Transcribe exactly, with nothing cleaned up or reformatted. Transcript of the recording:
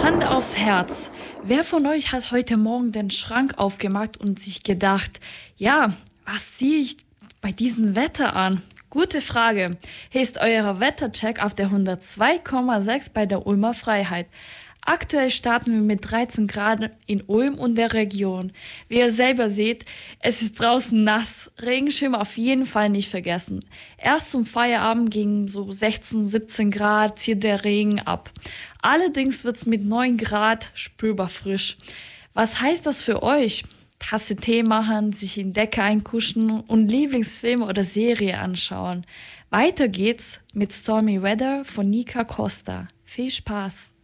Hand aufs Herz. Wer von euch hat heute Morgen den Schrank aufgemacht und sich gedacht, ja, was ziehe ich bei diesem Wetter an? Gute Frage. Hier ist euer Wettercheck auf der hundertzwei Komma sechs bei der Ulmer Freiheit. Aktuell starten wir mit dreizehn Grad in Ulm und der Region. Wie ihr selber seht, es ist draußen nass. Regenschirm auf jeden Fall nicht vergessen. Erst zum Feierabend gegen so sechzehn, siebzehn Grad zieht der Regen ab. Allerdings wird es mit neun Grad spürbar frisch. Was heißt das für euch? Tasse Tee machen, sich in Decke einkuschen und Lieblingsfilme oder Serie anschauen. Weiter geht's mit Stormy Weather von Nika Costa. Viel Spaß!